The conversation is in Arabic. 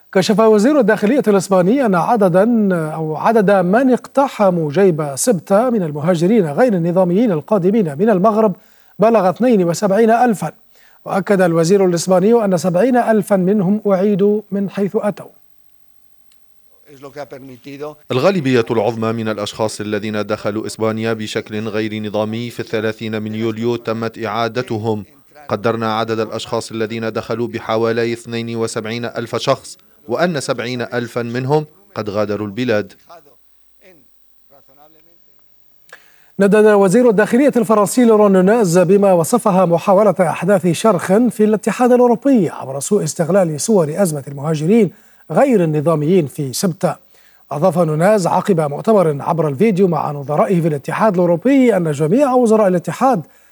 كشف وزير الداخلية الإسباني أن عدد من اقتحموا جيب سبتة من المهاجرين غير النظاميين القادمين من المغرب بلغ 72 ألفا. وأكد الوزير الإسباني أن 70 ألفا منهم أعيدوا من حيث أتوا. الغالبية العظمى من الأشخاص الذين دخلوا إسبانيا بشكل غير نظامي في 30 من يوليو تمت إعادتهم. قدرنا عدد الأشخاص الذين دخلوا بحوالي 72 ألف شخص، وأن 70 ألفا منهم قد غادروا البلاد. ندد وزير الداخلية الفرنسي لوران نوناز بما وصفها محاولة أحداث شرخ في الاتحاد الأوروبي عبر سوء استغلال صور أزمة المهاجرين غير النظاميين في سبتة. أضاف نوناز عقب مؤتمر عبر الفيديو مع نظرائه في الاتحاد الأوروبي أن جميع وزراء الاتحاد